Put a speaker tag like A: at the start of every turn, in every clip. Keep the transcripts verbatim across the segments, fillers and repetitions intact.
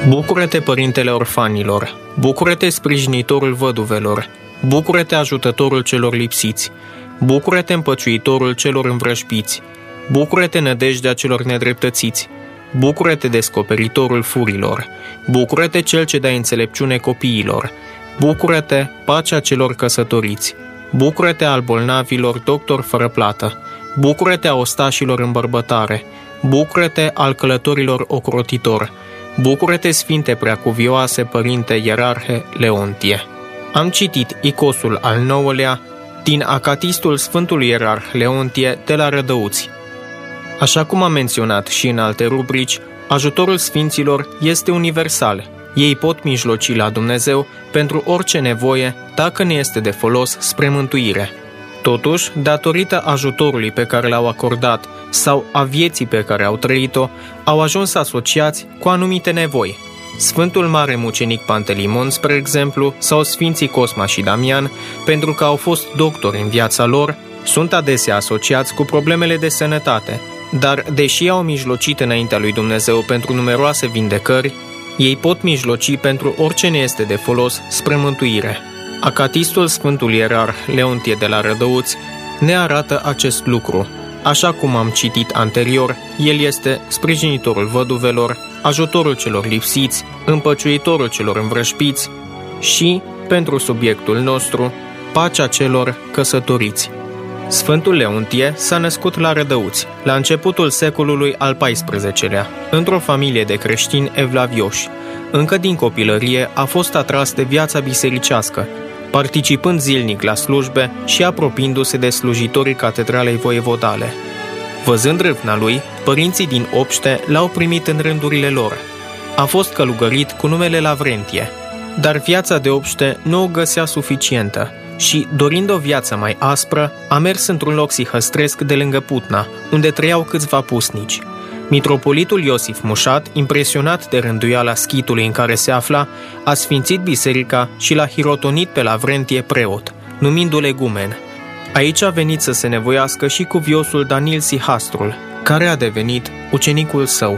A: Bucură-te, Părintele orfanilor, bucură-te, sprijinitorul văduvelor, bucură-te, ajutătorul celor lipsiți, bucură-te, împăciuitorul celor învrăjbiți, bucură-te, nădejdea celor nedreptățiți, bucură-te, descoperitorul furilor, bucură-te, cel ce dai înțelepciune copiilor, bucură-te, pacea celor căsătoriți, bucură-te, al bolnavilor, doctor fără plată, bucură-te, a ostașilor în bărbătare, bucură-te, al călătorilor ocrotitor, bucură-te, Sfinte Preacuvioase, Părinte Ierarhe Leontie. Am citit icosul al nouălea din Acatistul Sfântului Ierarh Leontie de la Rădăuți. Așa cum am menționat și în alte rubrici, ajutorul Sfinților este universal. Ei pot mijloci la Dumnezeu pentru orice nevoie, dacă ne este de folos spre mântuire. Totuși, datorită ajutorului pe care l-au acordat sau a vieții pe care au trăit-o, au ajuns asociați cu anumite nevoi. Sfântul Mare Mucenic Pantelimon, spre exemplu, sau Sfinții Cosma și Damian, pentru că au fost doctori în viața lor, sunt adesea asociați cu problemele de sănătate, dar, deși au mijlocit înaintea lui Dumnezeu pentru numeroase vindecări, ei pot mijloci pentru orice ne este de folos spre mântuire. Acatistul Sfântului Ierarh Leontie de la Rădăuți ne arată acest lucru. Așa cum am citit anterior, el este sprijinitorul văduvelor, ajutorul celor lipsiți, împăciuitorul celor învrăjbiți și, pentru subiectul nostru, pacea celor căsătoriți. Sfântul Leontie s-a născut la Rădăuți, la începutul secolului al paisprezecelea, într-o familie de creștini evlavioși. Încă din copilărie a fost atras de viața bisericească, participând zilnic la slujbe și apropiindu-se de slujitorii catedralei voievodale. Văzând râvna lui, părinții din Obște l-au primit în rândurile lor. A fost călugărit cu numele Lavrentie, dar viața de Obște nu o găsea suficientă și, dorind o viață mai aspră, a mers într-un loc sihăstresc de lângă Putna, unde trăiau câțiva pusnici. Mitropolitul Iosif Mușat, impresionat de rânduiala schitului în care se afla, a sfințit biserica și l-a hirotonit pe Lavrentie preot, numindu-l egumen. Aici a venit să se nevoiască și cuviosul Danil Sihastrul, care a devenit ucenicul său.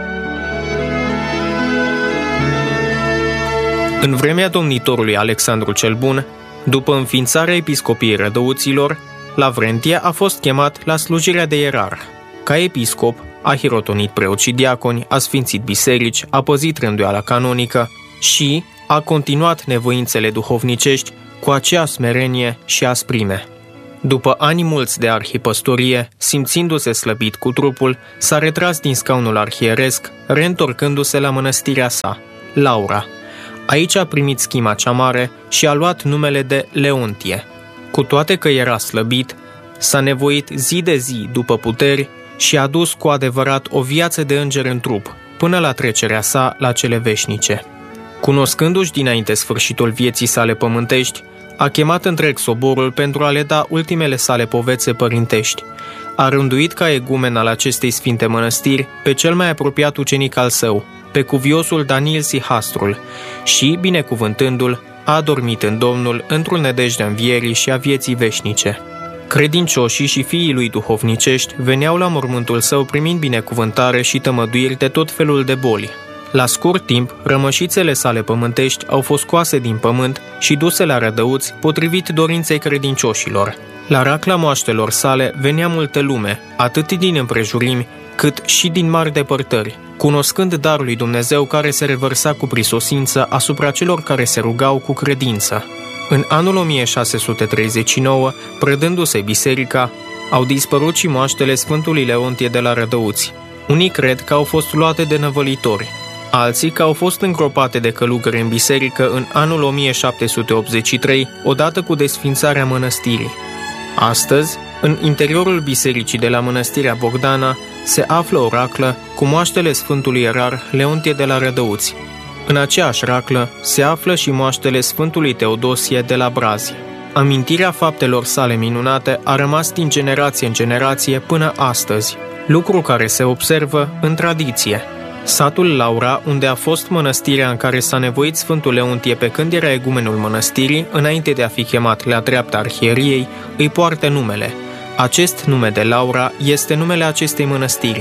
A: În vremea domnitorului Alexandru cel Bun, după înființarea episcopiei Rădăuților, Lavrentie a fost chemat la slujirea de ierarh. Ca episcop, a hirotonit preoți și diaconi, a sfințit biserici, a păzit rânduiala canonică și a continuat nevoințele duhovnicești cu acea smerenie și asprime. După ani mulți de arhipăstorie, simțindu-se slăbit cu trupul, s-a retras din scaunul arhieresc, reîntorcându-se la mănăstirea sa, Laura. Aici a primit schima cea mare și a luat numele de Leontie. Cu toate că era slăbit, s-a nevoit zi de zi după puteri și a dus cu adevărat o viață de înger în trup, până la trecerea sa la cele veșnice. Cunoscându-și dinainte sfârșitul vieții sale pământești, a chemat întreg soborul pentru a le da ultimele sale povețe părintești. A rânduit ca egumen al acestei sfinte mănăstiri pe cel mai apropiat ucenic al său, pe cuviosul Danil Sihastrul, și, binecuvântându-l, a adormit în Domnul într-un nădejdea învierii și a vieții veșnice. Credincioșii și fiii lui duhovnicești veneau la mormântul său primind binecuvântare și tămăduiri de tot felul de boli. La scurt timp, rămășițele sale pământești au fost scoase din pământ și duse la Rădăuți, potrivit dorinței credincioșilor. La racla moaștelor sale venea multă lume, atât din împrejurimi, cât și din mari depărtări, cunoscând darul lui Dumnezeu care se revărsa cu prisosință asupra celor care se rugau cu credință. În anul o mie șase sute treizeci și nouă, prădându-se biserica, au dispărut și moaștele Sfântului Leontie de la Rădăuți. Unii cred că au fost luate de năvălitori, alții că au fost îngropate de călugări în biserică în anul o mie șapte sute optzeci și trei, odată cu desfințarea mănăstirii. Astăzi, în interiorul bisericii de la mănăstirea Bogdana, se află o raclă cu moaștele Sfântului Ierarh Leontie de la Rădăuți. În aceeași raclă se află și moaștele Sfântului Teodosie de la Brazi. Amintirea faptelor sale minunate a rămas din generație în generație până astăzi, lucru care se observă în tradiție. Satul Laura, unde a fost mănăstirea în care s-a nevoit Sfântul Leontie pe când era egumenul mănăstirii, înainte de a fi chemat la dreapta arhieriei, îi poartă numele. Acest nume de Laura este numele acestei mănăstiri.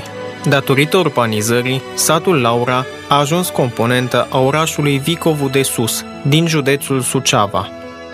A: Datorită urbanizării, satul Laura a ajuns componentă a orașului Vicovu de Sus, din județul Suceava.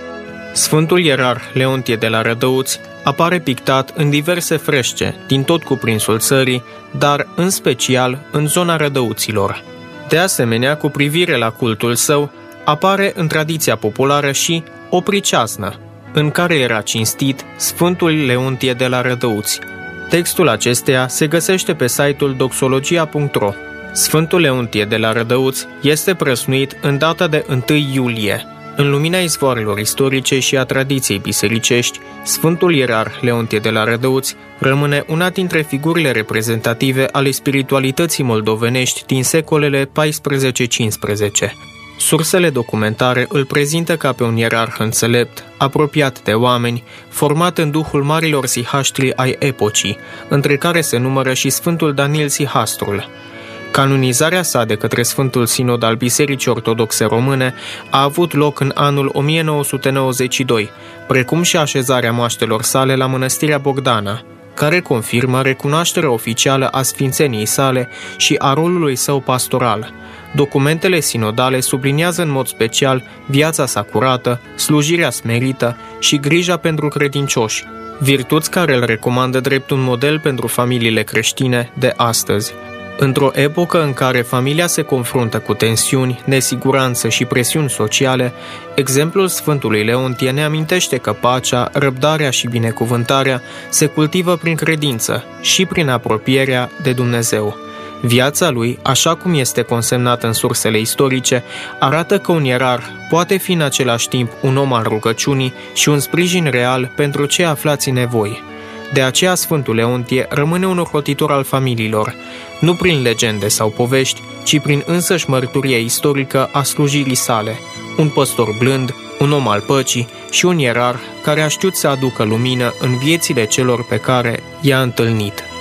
A: Sfântul ierarh Leontie de la Rădăuți apare pictat în diverse frește din tot cuprinsul țării, dar în special în zona Rădăuților. De asemenea, cu privire la cultul său, apare în tradiția populară și o priceaznă, în care era cinstit Sfântul Leontie de la Rădăuți. Textul acesteia se găsește pe site-ul doxologia punct ro. Sfântul Leontie de la Rădăuți este prăsnuit în data de întâi iulie. În lumina izvoarelor istorice și a tradiției bisericești, Sfântul ierarh Leontie de la Rădăuți rămâne una dintre figurile reprezentative ale spiritualității moldovenești din secolele paisprezece cincisprezece. Sursele documentare îl prezintă ca pe un ierarh înțelept, apropiat de oameni, format în duhul marilor sihaștri ai epocii, între care se numără și Sfântul Danil Sihastrul. Canonizarea sa de către Sfântul Sinod al Bisericii Ortodoxe Române a avut loc în anul o mie nouă sute nouăzeci și doi, precum și așezarea moaștelor sale la Mănăstirea Bogdana, care confirmă recunoașterea oficială a sfințeniei sale și a rolului său pastoral. Documentele sinodale subliniază în mod special viața sa curată, slujirea smerită și grija pentru credincioși, virtuți care îl recomandă drept un model pentru familiile creștine de astăzi. Într-o epocă în care familia se confruntă cu tensiuni, nesiguranță și presiuni sociale, exemplul Sfântului Leontie ne amintește că pacea, răbdarea și binecuvântarea se cultivă prin credință și prin apropierea de Dumnezeu. Viața lui, așa cum este consemnat în sursele istorice, arată că un ierarh poate fi în același timp un om al rugăciunii și un sprijin real pentru cei aflați în nevoi. De aceea Sfântul Leontie rămâne un ocrotitor al familiilor, nu prin legende sau povești, ci prin însăși mărturie istorică a slujirii sale, un păstor blând, un om al păcii și un ierarh care a știut să aducă lumină în viețile celor pe care i-a întâlnit.